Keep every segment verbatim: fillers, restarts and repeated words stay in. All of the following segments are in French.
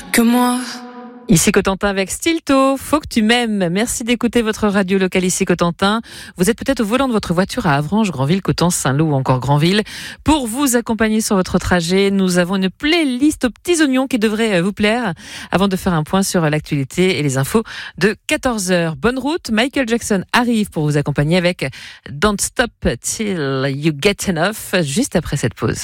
que moi. Ici Cotentin avec Stilto, faut que tu m'aimes. Merci d'écouter votre radio locale ici Cotentin. Vous êtes peut-être au volant de votre voiture à Avranches, Granville, Coutances, Saint-Lô ou encore Granville. Pour vous accompagner sur votre trajet, nous avons une playlist aux petits oignons qui devrait vous plaire avant de faire un point sur l'actualité et les infos de quatorze heures. Bonne route, Michael Jackson arrive pour vous accompagner avec Don't Stop Till You Get Enough juste après cette pause.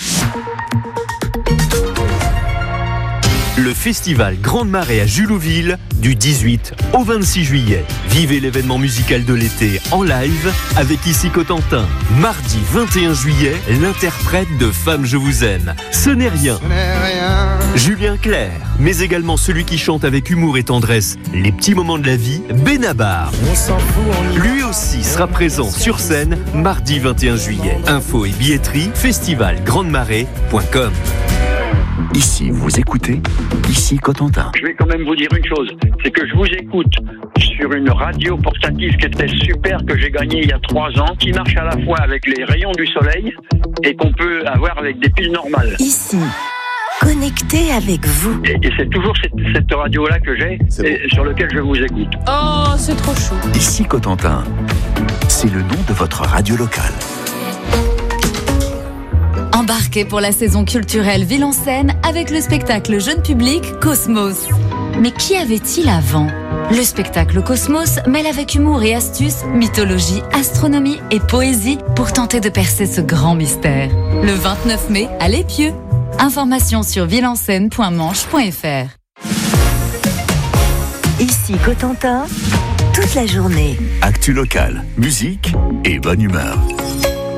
Le festival Grande Marée à Julouville du dix-huit au vingt-six juillet. Vivez l'événement musical de l'été en live avec ici Cotentin. Mardi vingt et un juillet, l'interprète de Femme je vous aime. Ce n'est rien. Ce n'est rien. Julien Clerc, mais également celui qui chante avec humour et tendresse les petits moments de la vie, Benabar. On s'en fout, on y Lui aussi sera présent sur scène mardi vingt et un juillet. Info et billetterie festival grande marée point com. Ici, vous écoutez, ici Cotentin. Je vais quand même vous dire une chose, c'est que je vous écoute sur une radio portative qui était super, que j'ai gagnée il y a trois ans, qui marche à la fois avec les rayons du soleil et qu'on peut avoir avec des piles normales. Ici, connecté avec vous. Et, et c'est toujours cette, cette radio-là que j'ai et sur laquelle je vous écoute. Oh, c'est trop chou. Ici Cotentin, c'est le nom de votre radio locale. Embarquez pour la saison culturelle Ville en Seine avec le spectacle jeune public Cosmos. Mais qui avait-il avant ? Le spectacle Cosmos mêle avec humour et astuce, mythologie, astronomie et poésie pour tenter de percer ce grand mystère. Le vingt-neuf mai à l'Épieu. Informations sur villeenseine point manche point f r. Ici Cotentin, toute la journée. Actu locale, musique et bonne humeur.